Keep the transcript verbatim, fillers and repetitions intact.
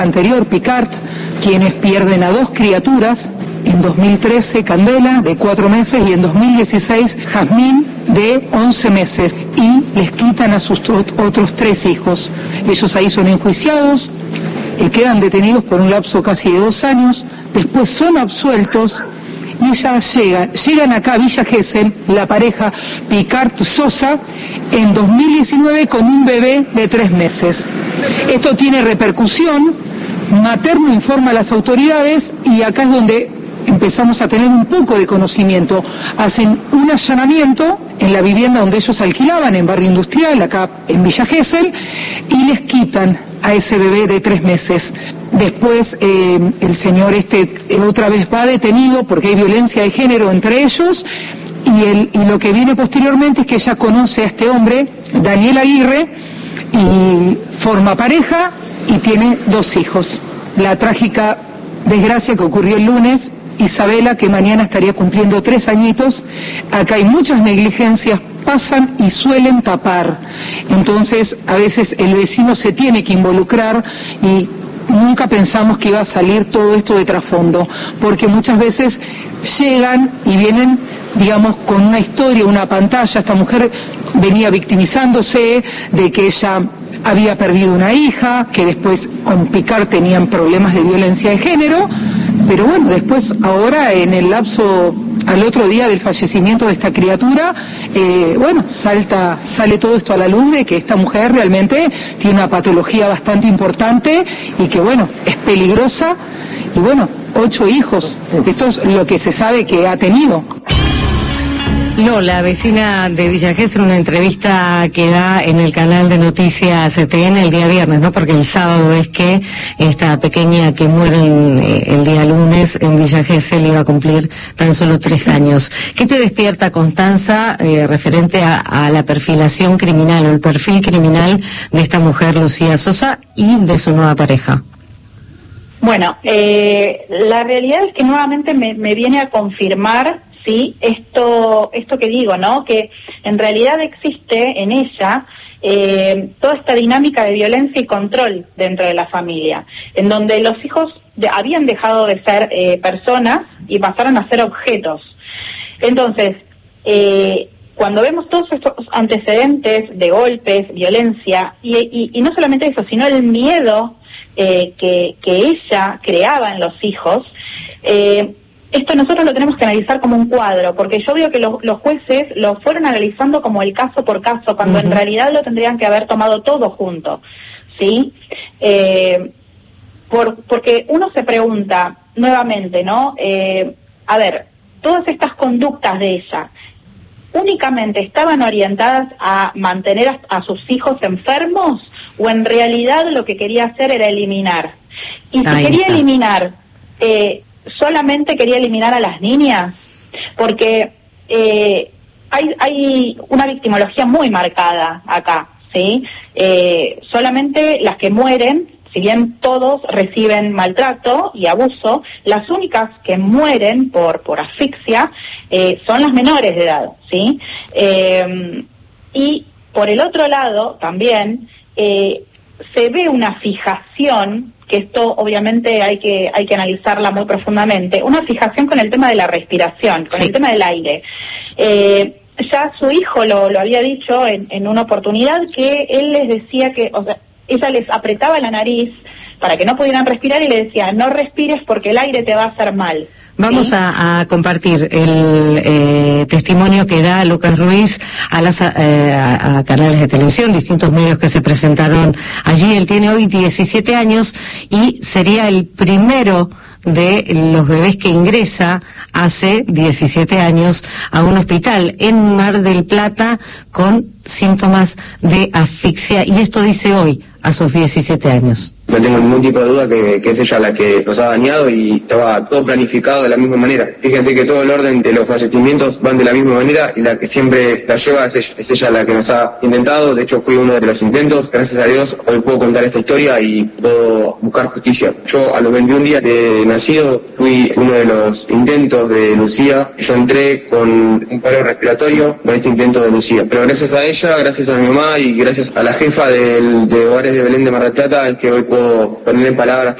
Anterior, Picard, quienes pierden a dos criaturas, en dos mil trece Candela, de cuatro meses, y en dos mil dieciséis Jazmín, de once meses, y les quitan a sus otros tres hijos. Ellos ahí son enjuiciados, eh, quedan detenidos por un lapso casi de dos años, después son absueltos, y ellas llegan, llegan acá a Villa Gesell, la pareja Picard-Sosa, en dos mil diecinueve con un bebé de tres meses. Esto tiene repercusión, Materno informa a las autoridades, y acá es donde empezamos a tener un poco de conocimiento. Hacen un allanamiento en la vivienda donde ellos alquilaban, en Barrio Industrial, acá en Villa Gesell, y les quitan a ese bebé de tres meses. Después eh, el señor este eh, otra vez va detenido porque hay violencia de género entre ellos, y, el, y lo que viene posteriormente es que ella conoce a este hombre, Daniel Aguirre, y forma pareja y tiene dos hijos. La trágica desgracia que ocurrió el lunes, Isabela, que mañana estaría cumpliendo tres añitos. Acá hay muchas negligencias, pasan y suelen tapar. Entonces, a veces el vecino se tiene que involucrar, y nunca pensamos que iba a salir todo esto de trasfondo, porque muchas veces llegan y vienen, digamos, con una historia, una pantalla. Esta mujer venía victimizándose de que ella había perdido una hija, que después con Picard tenían problemas de violencia de género, pero bueno, después ahora en el lapso al otro día del fallecimiento de esta criatura, eh, bueno, salta, sale todo esto a la luz de que esta mujer realmente tiene una patología bastante importante y que bueno, es peligrosa, y bueno, ocho hijos, esto es lo que se sabe que ha tenido. Lola, vecina de Villa Gesell, una entrevista que da en el canal de noticias T N el día viernes, ¿no? Porque el sábado es que esta pequeña que muere en, eh, el día lunes en Villa Gesell iba a cumplir tan solo tres años. ¿Qué te despierta, Constanza, eh, referente a, a la perfilación criminal o el perfil criminal de esta mujer, Lucía Sosa, y de su nueva pareja? Bueno, eh, la realidad es que nuevamente me, me viene a confirmar, sí, esto, esto que digo, ¿no? Que en realidad existe en ella eh, toda esta dinámica de violencia y control dentro de la familia, en donde los hijos de, habían dejado de ser eh, personas y pasaron a ser objetos. Entonces, eh, cuando vemos todos estos antecedentes de golpes, violencia, y, y, y no solamente eso, sino el miedo eh, que, que ella creaba en los hijos, eh, esto nosotros lo tenemos que analizar como un cuadro, porque yo veo que los, los jueces lo fueron analizando como el caso por caso, cuando uh-huh. en realidad lo tendrían que haber tomado todo junto, ¿sí? Eh, por, porque uno se pregunta nuevamente, ¿no? Eh, a ver, todas estas conductas de ella, ¿únicamente estaban orientadas a mantener a, a sus hijos enfermos, o en realidad lo que quería hacer era eliminar? Y si Ahí quería está. eliminar... Eh, solamente quería eliminar a las niñas, porque eh, hay, hay una victimología muy marcada acá, ¿sí? Eh, solamente las que mueren, si bien todos reciben maltrato y abuso, las únicas que mueren por, por asfixia eh, son las menores de edad, ¿sí? Eh, y por el otro lado también eh, se ve una fijación, que esto obviamente hay que hay que analizarla muy profundamente, una fijación con el tema de la respiración, con sí. el tema del aire. Eh, ya su hijo lo, lo había dicho en, en una oportunidad, que él les decía que, o sea, ella les apretaba la nariz para que no pudieran respirar y le decía, no respires porque el aire te va a hacer mal. Vamos ¿Sí? a, a compartir el eh, testimonio que da Lucas Ruiz a, las, eh, a, a canales de televisión, distintos medios que se presentaron allí. Él tiene hoy diecisiete años y sería el primero de los bebés que ingresa hace diecisiete años a un hospital en Mar del Plata con síntomas de asfixia, y esto dice hoy a sus diecisiete años. No tengo ningún tipo de duda que, que es ella la que nos ha dañado, y estaba todo planificado de la misma manera. Fíjense que todo el orden de los fallecimientos van de la misma manera, y la que siempre la lleva es ella, es ella la que nos ha intentado. De hecho, fui uno de los intentos. Gracias a Dios hoy puedo contar esta historia y puedo buscar justicia. Yo a los veintiún días de nacido fui uno de los intentos de Lucía. Yo entré con un paro respiratorio con este intento de Lucía, pero gracias a ella, gracias a mi mamá y gracias a la jefa del, de hogares través de Belén de Mar del Plata es que hoy puedo poner en palabras